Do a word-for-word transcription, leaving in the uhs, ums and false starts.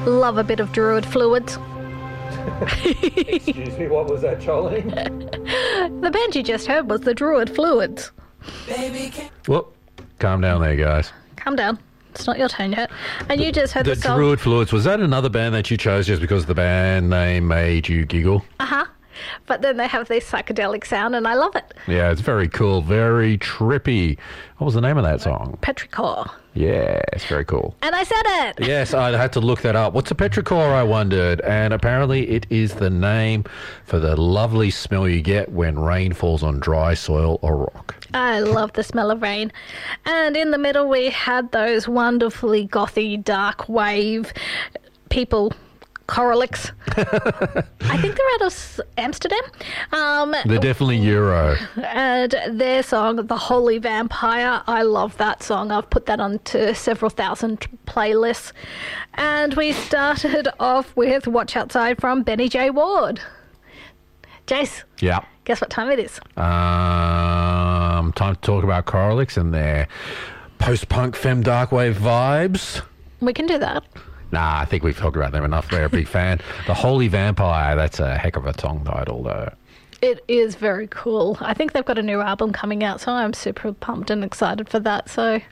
Love a bit of Druid Fluids. Excuse me, what was that, Charlene? The band you just heard was the Druid Fluids. Whoop. Calm down there, guys. Calm down. It's not your turn yet. And you just heard the, The song. Druid Fluids, was that another band that you chose just because the band name made you giggle? Uh-huh. But then they have this psychedelic sound, and I love it. Yeah, it's very cool, very trippy. What was the name of that song? Petrichor. Yeah, it's very cool. And I said it! Yes, I had to look that up. What's a petrichor, I wondered? And apparently it is the name for the lovely smell you get when rain falls on dry soil or rock. I love the smell of rain. And in the middle, we had those wonderfully gothy, dark wave people... Coralics. I think they're out of Amsterdam. Um, They're definitely Euro. and their song, The Holy Vampire, I love that song. I've put that onto several thousand playlists. And we started off with Watch Outside from Benny J. Ward. Jace, Yeah. guess what time it is? Um, time to talk about Coralics and their post-punk femme darkwave vibes. We can do that. Nah, I think we've talked about them enough. They're a big fan. The Holy Vampire, that's a heck of a song title, though. It is very cool. I think they've got a new album coming out, so I'm super pumped and excited for that. So